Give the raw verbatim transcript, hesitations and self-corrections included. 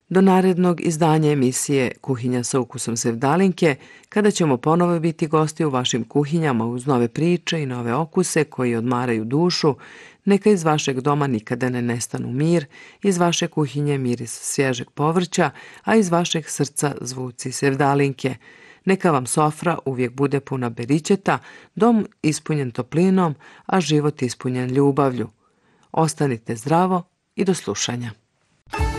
Do narednog izdanja emisije Kuhinja sa ukusom Sevdalinke, kada ćemo ponovo biti gosti u vašim kuhinjama uz nove priče i nove okuse koji odmaraju dušu, neka iz vašeg doma nikada ne nestanu mir, iz vaše kuhinje miris svježeg povrća, a iz vašeg srca zvuci Sevdalinke. Neka vam sofra uvijek bude puna beričeta, dom ispunjen toplinom, a život ispunjen ljubavlju. Ostanite zdravo i do slušanja.